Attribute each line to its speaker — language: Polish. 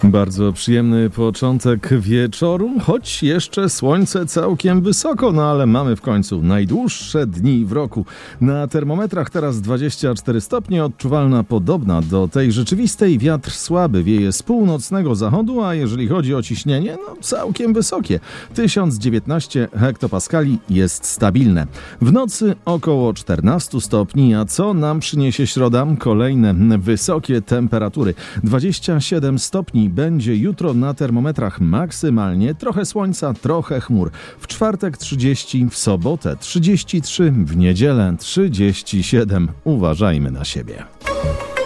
Speaker 1: Bardzo przyjemny początek wieczoru, choć jeszcze słońce całkiem wysoko, no ale mamy w końcu najdłuższe dni w roku. Na termometrach teraz 24 stopnie, odczuwalna podobna do tej rzeczywistej, wiatr słaby wieje z północnego zachodu, a jeżeli chodzi o ciśnienie, no całkiem wysokie. 1019 hektopaskali jest stabilne. W nocy około 14 stopni, a co nam przyniesie środa? Kolejne wysokie temperatury. 27 stopni będzie jutro na termometrach maksymalnie, trochę słońca, trochę chmur. W czwartek 30, w sobotę 33, w niedzielę 37. Uważajmy na siebie.